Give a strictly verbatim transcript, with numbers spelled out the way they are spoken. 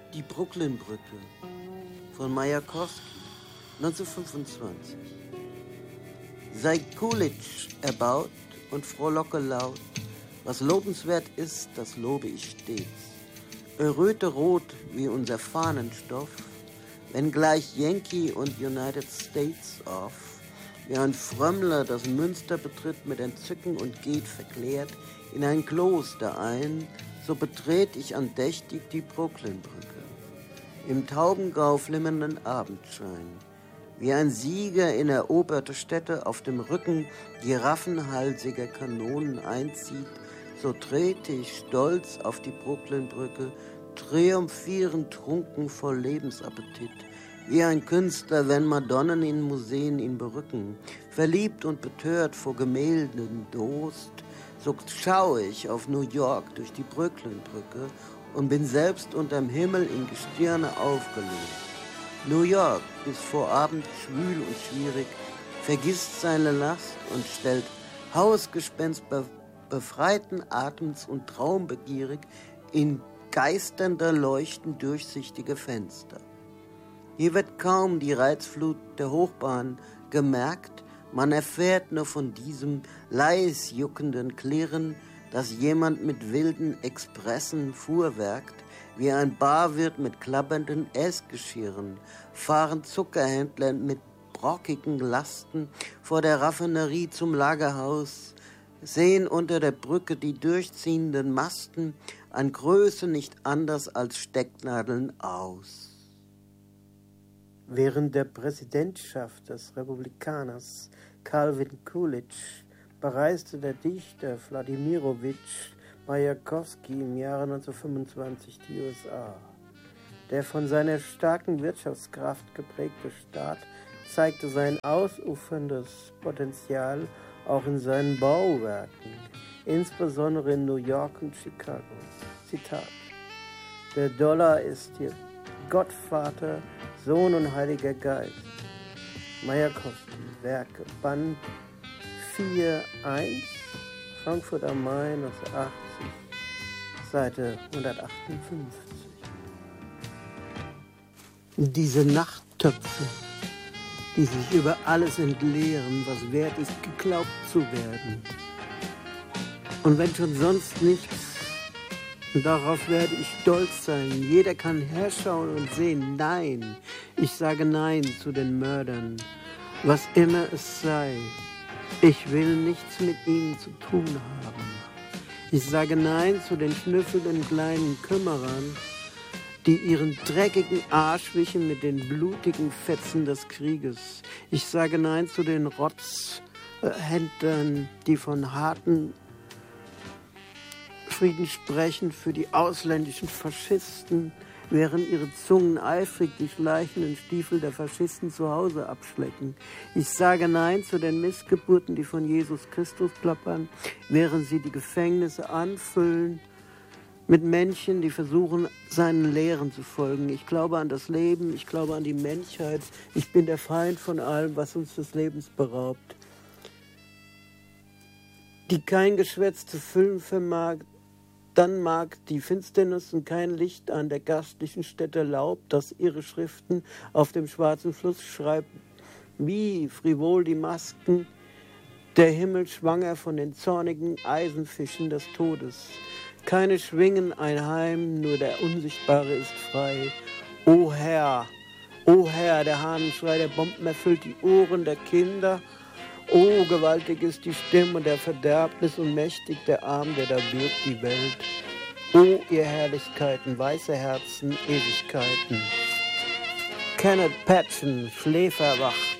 Die Brooklyn-Brücke von Majakovski, neunzehnhundertfünfundzwanzig. Sei Coolidge erbaut und frohlocke laut, was lobenswert ist, das lobe ich stets. Erröte rot wie unser Fahnenstoff, wenngleich Yankee und United States of, wie ein Frömmler das Münster betritt mit Entzücken und geht verklärt in ein Kloster ein, so betret ich andächtig die Brooklyn-Brücke. Im Taubengau flimmernden Abendschein, wie ein Sieger in eroberte Städte auf dem Rücken giraffenhalsiger Kanonen einzieht, so trete ich stolz auf die Brooklyn-Brücke, triumphierend trunken voll Lebensappetit, wie ein Künstler, wenn Madonnen in Museen ihn berücken, verliebt und betört vor Gemälden Durst, so schaue ich auf New York durch die Brooklyn-Brücke und bin selbst unterm Himmel in Gestirne aufgelöst. New York ist vor Abend schwül und schwierig, vergisst seine Last und stellt Hausgespenst be- befreiten Atems und traumbegierig in geisternder Leuchten durchsichtige Fenster. Hier wird kaum die Reizflut der Hochbahn gemerkt, man erfährt nur von diesem leis juckenden Klirren, dass jemand mit wilden Expressen fuhrwerkt, wie ein Barwirt mit klappernden Essgeschirren, fahren Zuckerhändler mit brockigen Lasten vor der Raffinerie zum Lagerhaus, sehen unter der Brücke die durchziehenden Masten an Größe nicht anders als Stecknadeln aus. Während der Präsidentschaft des Republikaners Calvin Coolidge bereiste der Dichter Wladimirowitsch Majakovski im Jahre neunzehnhundertfünfundzwanzig die U S A. Der von seiner starken Wirtschaftskraft geprägte Staat zeigte sein ausuferndes Potenzial auch in seinen Bauwerken, insbesondere in New York und Chicago. Zitat: Der Dollar ist hier Gottvater, Sohn und Heiliger Geist. Majakovski, Werke, Band vier eins, Frankfurt am Main neunzehnhundertachtzig, Seite hundertachtundfünfzig. Diese Nachttöpfe, die sich über alles entleeren, was wert ist, geglaubt zu werden. Und wenn schon sonst nichts, darauf werde ich stolz sein. Jeder kann herschauen und sehen, nein, ich sage nein zu den Mördern, was immer es sei. Ich will nichts mit ihnen zu tun haben. Ich sage nein zu den schnüffelnden kleinen Kümmerern, die ihren dreckigen Arsch wischen mit den blutigen Fetzen des Krieges. Ich sage nein zu den Rotzhändlern, die von harten Frieden sprechen für die ausländischen Faschisten, während ihre Zungen eifrig die schleichenden Stiefel der Faschisten zu Hause abschlecken. Ich sage nein zu den Missgeburten, die von Jesus Christus plappern, während sie die Gefängnisse anfüllen mit Menschen, die versuchen, seinen Lehren zu folgen. Ich glaube an das Leben, ich glaube an die Menschheit. Ich bin der Feind von allem, was uns des Lebens beraubt. Die kein Geschwätz zu füllen vermag, dann mag die Finsternis und kein Licht an der gastlichen Stätte Laub, das ihre Schriften auf dem schwarzen Fluss schreibt, wie frivol die Masken, der Himmel schwanger von den zornigen Eisenfischen des Todes. Keine schwingen ein Heim, nur der Unsichtbare ist frei. O Herr, o Herr, der Hahnenschrei der Bomben erfüllt die Ohren der Kinder. O, gewaltig ist die Stimme der Verderbnis und mächtig der Arm, der da birgt die Welt. O, ihr Herrlichkeiten, weiße Herzen, Ewigkeiten. Kenneth Patchen, Schläferwacht.